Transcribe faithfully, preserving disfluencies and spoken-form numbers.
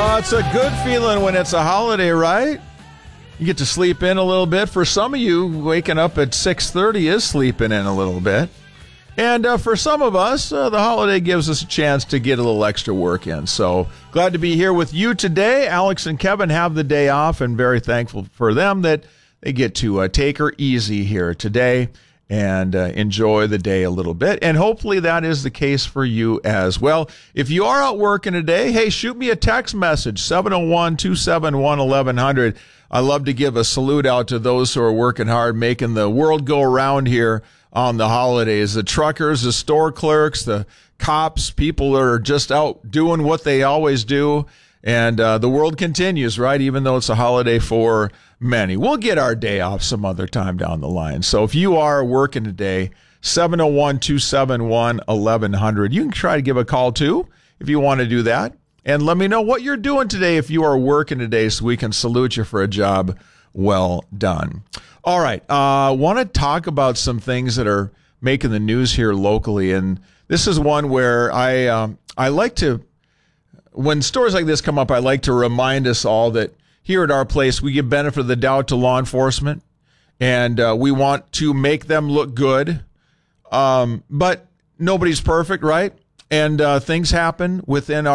Oh, it's a good feeling when it's a holiday, right? You get to sleep in a little bit. For some of you, waking up at six thirty is sleeping in a little bit. And uh, for some of us, uh, the holiday gives us a chance to get a little extra work in. So glad to be here with you today. Alex and Kevin have the day off, and very thankful for them that they get to uh, take her easy here today and uh, enjoy the day a little bit. And hopefully that is the case for you as well. If you are out working today, hey, shoot me a text message, seven oh one, two seven one, eleven hundred. I love to give a salute out to those who are working hard, making the world go around here on the holidays. The truckers, the store clerks, the cops, people that are just out doing what they always do. And uh, the world continues, right? Even though it's a holiday for many. We'll get our day off some other time down the line. So if you are working today, seven oh one, two seven one, eleven hundred. You can try to give a call too if you want to do that. And let me know what you're doing today if you are working today so we can salute you for a job well done. All right. I uh, want to talk about some things that are making the news here locally. And this is one where I um, I like to, when stories like this come up, I like to remind us all that here at our place, we give benefit of the doubt to law enforcement, and uh, we want to make them look good. Um, but nobody's perfect, right? And uh, things happen within our